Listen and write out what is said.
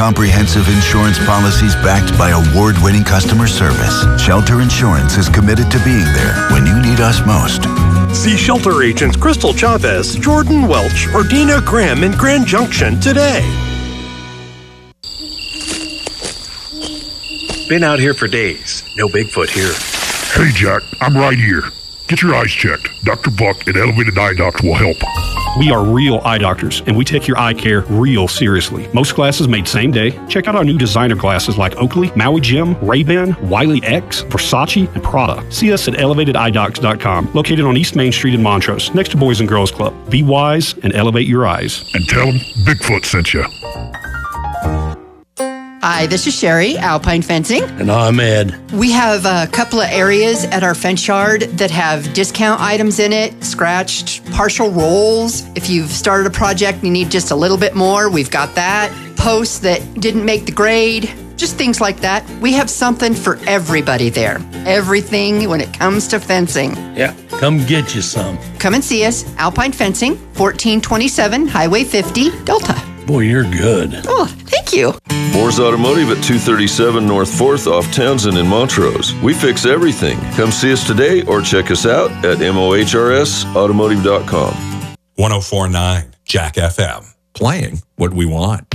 comprehensive insurance policies backed by award-winning customer service, Shelter Insurance is committed to being there when you need us most. See Shelter agents Crystal Chavez, Jordan Welch, or Dina Graham in Grand Junction today. Been out here for days. No Bigfoot here. Hey, Jack, I'm right here. Get your eyes checked. Dr. Buck at Elevated Eye Docs will help. We are real eye doctors, and we take your eye care real seriously. Most glasses made same day. Check out our new designer glasses like Oakley, Maui Jim, Ray-Ban, Wiley X, Versace, and Prada. See us at elevatedeyedocs.com, located on East Main Street in Montrose, next to Boys and Girls Club. Be wise and elevate your eyes. And tell them Bigfoot sent you. Hi, this is Sherry, Alpine Fencing. And I'm Ed. We have a couple of areas at our fence yard that have discount items in it, scratched partial rolls. If you've started a project and you need just a little bit more, we've got that. Posts that didn't make the grade, just things like that. We have something for everybody there. Everything when it comes to fencing. Yeah, come get you some. Come and see us, Alpine Fencing, 1427 Highway 50, Delta. Boy, you're good. Oh, thank you. Moore's Automotive at 237 North 4th off Townsend in Montrose. We fix everything. Come see us today or check us out at mohrsautomotive.com. 104.9 Jack FM. Playing what we want.